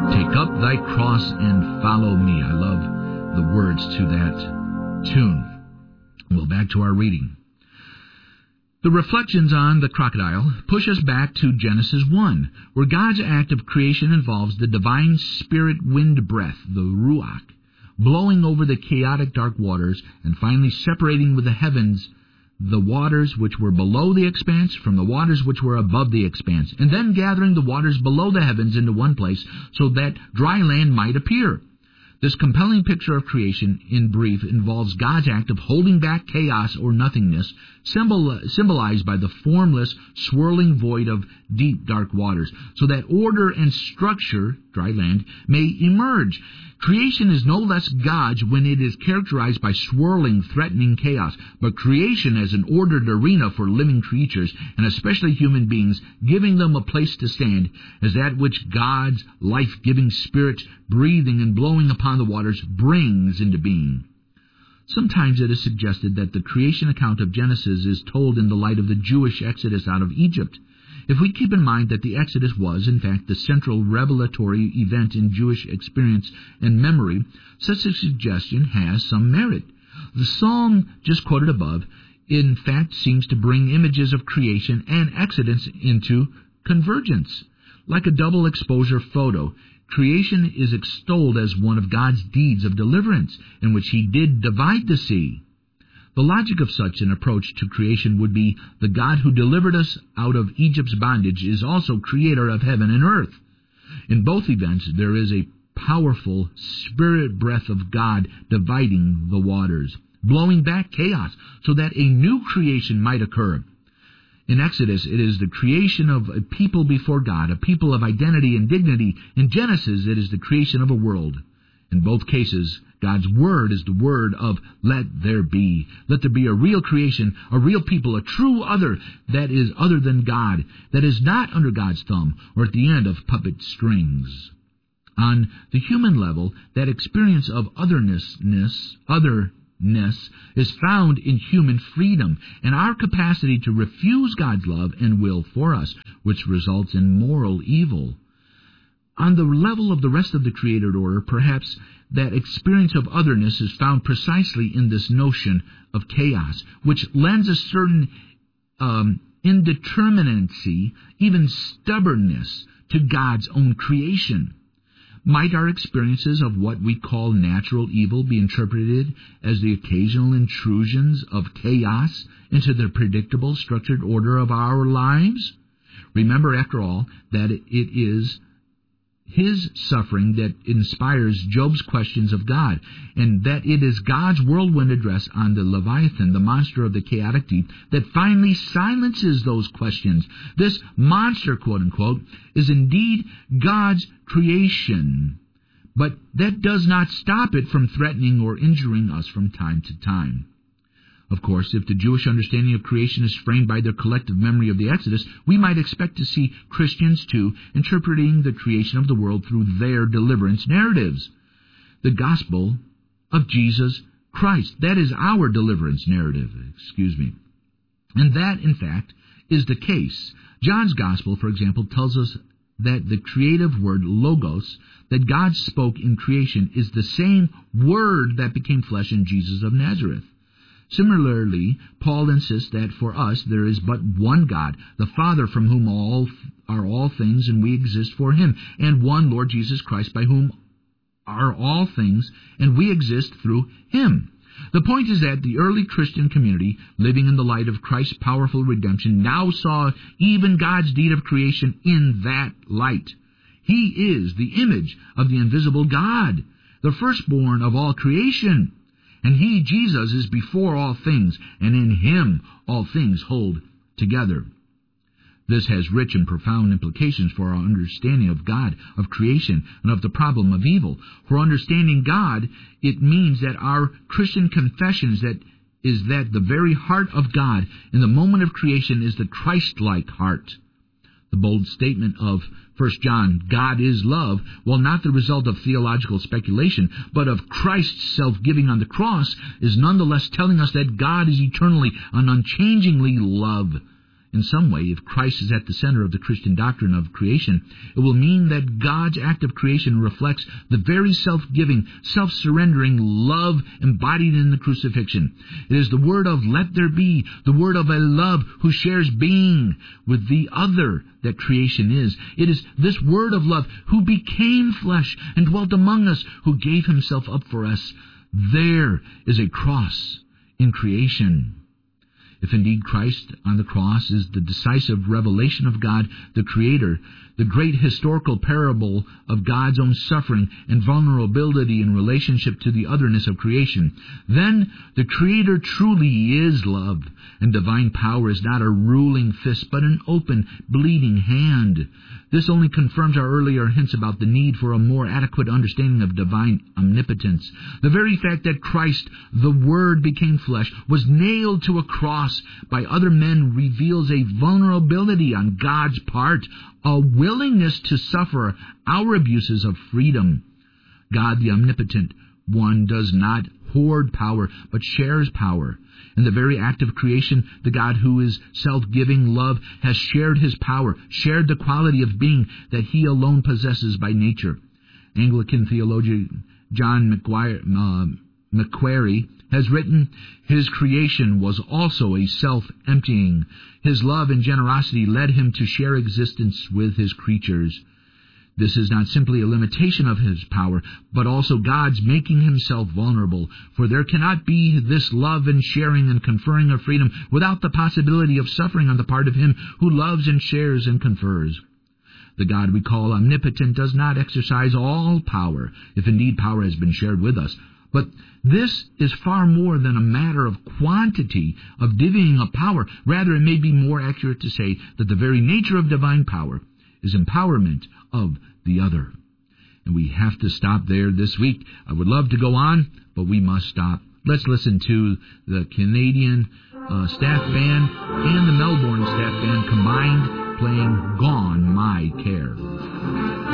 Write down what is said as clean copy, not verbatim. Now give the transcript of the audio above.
Take up thy cross and follow me. I love the words to that tune. Well, back to our reading. The reflections on the crocodile push us back to Genesis 1, where God's act of creation involves the divine spirit wind breath, the Ruach, blowing over the chaotic dark waters and finally separating with the heavens the waters which were below the expanse from the waters which were above the expanse, and then gathering the waters below the heavens into one place so that dry land might appear. This compelling picture of creation, in brief, involves God's act of holding back chaos or nothingness, symbolized by the formless, swirling void of deep, dark waters, so that order and structure, dry land, may emerge. Creation is no less God's when it is characterized by swirling, threatening chaos, but creation as an ordered arena for living creatures, and especially human beings, giving them a place to stand, as that which God's life-giving Spirit, breathing and blowing upon the waters, brings into being. Sometimes it is suggested that the creation account of Genesis is told in the light of the Jewish exodus out of Egypt. If we keep in mind that the Exodus was, in fact, the central revelatory event in Jewish experience and memory, such a suggestion has some merit. The psalm just quoted above, in fact, seems to bring images of creation and Exodus into convergence. Like a double exposure photo, creation is extolled as one of God's deeds of deliverance, in which He did divide the sea. The logic of such an approach to creation would be the God who delivered us out of Egypt's bondage is also creator of heaven and earth. In both events, there is a powerful spirit breath of God dividing the waters, blowing back chaos so that a new creation might occur. In Exodus, it is the creation of a people before God, a people of identity and dignity. In Genesis, it is the creation of a world. In both cases, God's Word is the word of let there be. Let there be a real creation, a real people, a true other that is other than God, that is not under God's thumb or at the end of puppet strings. On the human level, that experience of otherness is found in human freedom and our capacity to refuse God's love and will for us, which results in moral evil. On the level of the rest of the created order, perhaps that experience of otherness is found precisely in this notion of chaos, which lends a certain indeterminacy, even stubbornness, to God's own creation. Might our experiences of what we call natural evil be interpreted as the occasional intrusions of chaos into the predictable, structured order of our lives? Remember, after all, that it is His suffering that inspires Job's questions of God, and that it is God's whirlwind address on the Leviathan, the monster of the chaotic deep, that finally silences those questions. This monster, quote-unquote, is indeed God's creation, but that does not stop it from threatening or injuring us from time to time. Of course, if the Jewish understanding of creation is framed by their collective memory of the Exodus, we might expect to see Christians, too, interpreting the creation of the world through their deliverance narratives. The gospel of Jesus Christ. That is our deliverance narrative, And that, in fact, is the case. John's gospel, for example, tells us that the creative word, logos, that God spoke in creation is the same word that became flesh in Jesus of Nazareth. Similarly, Paul insists that for us there is but one God, the Father, from whom all are all things, and we exist for Him, and one Lord Jesus Christ, by whom are all things, and we exist through Him. The point is that the early Christian community, living in the light of Christ's powerful redemption, now saw even God's deed of creation in that light. He is the image of the invisible God, the firstborn of all creation. And He, Jesus, is before all things, and in Him all things hold together. This has rich and profound implications for our understanding of God, of creation, and of the problem of evil. For understanding God, it means that our Christian confession is that the very heart of God in the moment of creation is the Christ-like heart. The bold statement of 1 John, God is love, while not the result of theological speculation, but of Christ's self-giving on the cross, is nonetheless telling us that God is eternally and unchangingly love. In some way, if Christ is at the center of the Christian doctrine of creation, it will mean that God's act of creation reflects the very self-giving, self-surrendering love embodied in the crucifixion. It is the word of let there be, the word of a love who shares being with the other that creation is. It is this word of love who became flesh and dwelt among us, who gave himself up for us. There is a cross in creation. If indeed Christ on the cross is the decisive revelation of God, the Creator, the great historical parable of God's own suffering and vulnerability in relationship to the otherness of creation, then the Creator truly is love, and divine power is not a ruling fist, but an open, bleeding hand. This only confirms our earlier hints about the need for a more adequate understanding of divine omnipotence. The very fact that Christ, the Word became flesh, was nailed to a cross by other men reveals a vulnerability on God's part, a willingness to suffer our abuses of freedom. God, the omnipotent one, does not hoard power, but shares power. In the very act of creation, the God who is self-giving love has shared his power, shared the quality of being that he alone possesses by nature. Anglican theologian John Macquarie has written, his creation was also a self-emptying. His love and generosity led him to share existence with his creatures. This is not simply a limitation of his power, but also God's making himself vulnerable. For there cannot be this love and sharing and conferring of freedom without the possibility of suffering on the part of him who loves and shares and confers. The God we call omnipotent does not exercise all power, if indeed power has been shared with us. But this is far more than a matter of quantity, of divvying up power. Rather, it may be more accurate to say that the very nature of divine power is empowerment of the other. And we have to stop there this week. I would love to go on, but we must stop. Let's listen to the Canadian staff band and the Melbourne staff band combined playing Gone My Care.